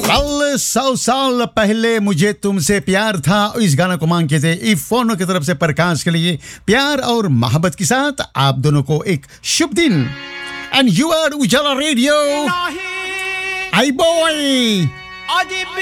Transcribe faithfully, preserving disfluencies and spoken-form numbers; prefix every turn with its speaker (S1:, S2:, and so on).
S1: कल सौ साल पहले मुझे तुमसे प्यार था, इस गाना को मांगे थे इफोनो की तरफ से प्रकाश के लिए। प्यार और मोहब्बत के साथ आप दोनों को एक शुभ दिन। एंड यू आर उजाला रेडियो। आई बॉय।